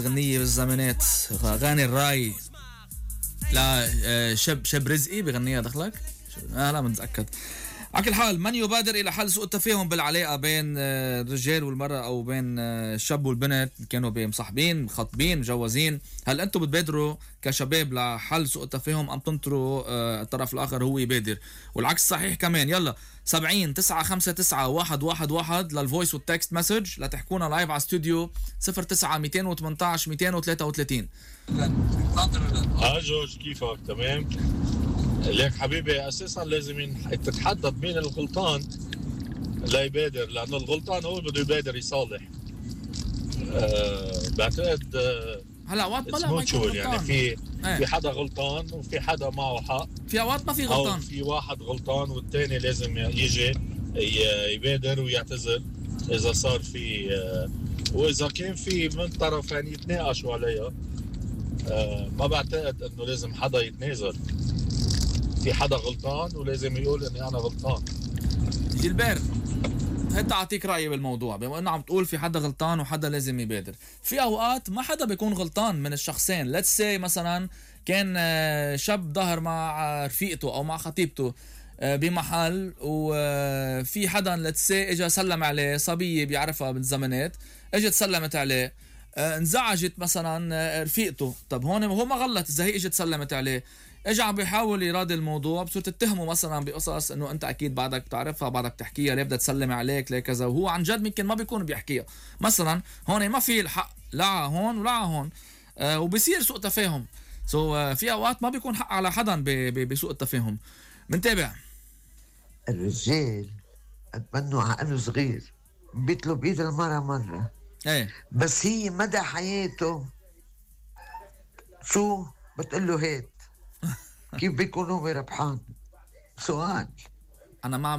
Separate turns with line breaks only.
غنية بالزمانات، أغاني الراي. لا شب رزقي بغنيها دخلك؟ لا متأكد. على كل حال، من يبادر إلى حل سوء التفاهم بالعلاقة بين الرجال والمرأة أو بين الشاب والبنت، كانوا مصاحبين مخطبين مجوزين؟ هل أنتم بتبادروا كشباب لحل سوء التفاهم أم تنطروا الطرف الآخر هو يبادر؟ والعكس صحيح كمان. يلا 70-959-111 للفويس والتكست مسج لتحكونا لايف على استوديو 09-218-233.
جورج كيفك؟ تمام. ليك حبيبي، اساسا لازم تتحدد مين الغلطان لا يبادر، لانه الغلطان هو بده يبادر يصالح. بعتقد
هلا اوقات ما يكون غلطان،
يعني في حدا غلطان وفي حدا معه حق.
في اوقات ما في غلطان،
او في واحد غلطان والثاني لازم يجي يبادر ويعتذر اذا صار في واذا كان في من طرفين يتناقشوا عليها. ما بعتقد انه لازم حدا يتنازل. في حدا غلطان ولازم يقول اني انا غلطان.
جيلبير هات اعطيك رايي بالموضوع. بما انه عم تقول في حدا غلطان وحدا لازم يبادر، في اوقات ما حدا بيكون غلطان من الشخصين. ليتس سي مثلا كان شاب ظهر مع رفيقته او مع خطيبته بمحل، وفي حدا ليتس سي اجى سلم عليه، صبيه بيعرفها بالزمانات، اجت سلمت عليه، انزعجت مثلا رفيقته. طب هون هو ما غلط اذا هي اجت سلمت عليه، اجى عم بيحاول يراضي الموضوع، بصير تتهمه مثلا بقصص انه انت اكيد بعدك بتعرفها، بعدك تحكيها، ليه بدها تسلم عليك، ليه كذا، وهو عن جد ممكن ما بيكون بيحكيها. مثلا هون ما في الحق لا هون ولا هون، وبصير سوء تفاهم. في اوقات ما بيكون حق على حدا بسوء التفاهم. منتابع.
الرجال اتمنوا عقله صغير بيطلب ايد المرأة مرة،
ايه،
بس هي مدى حياته شو بتقول له هات. كيف بيكون هو ربحان؟ سؤال.
انا مع